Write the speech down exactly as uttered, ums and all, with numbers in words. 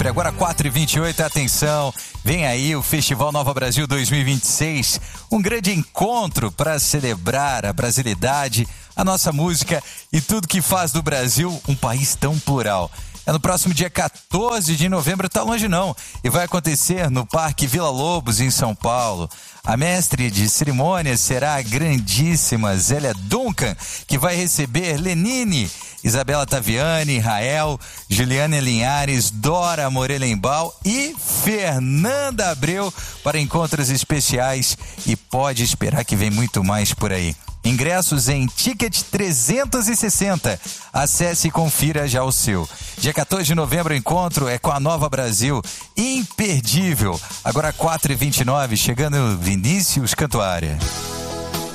sempre. Agora quatro e vinte e oito, atenção, vem aí o Festival Nova Brasil dois mil e vinte e seis, um grande encontro para celebrar a brasilidade, a nossa música e tudo que faz do Brasil um país tão plural. É no próximo dia quatorze de novembro, tá longe não, e vai acontecer no Parque Vila Lobos, em São Paulo. A mestre de cerimônias será a grandíssima Zélia Duncan, que vai receber Lenine, Isabela Taviani, Rael, Juliana Linhares, Dora Morelenbaum e Fernanda Abreu para encontros especiais, e pode esperar que vem muito mais por aí. Ingressos em Ticket trezentos e sessenta. Acesse e confira já o seu. Dia quatorze de novembro, o encontro é com a Nova Brasil. Imperdível. Agora quatro e vinte e nove, chegando Vinícius Cantuária.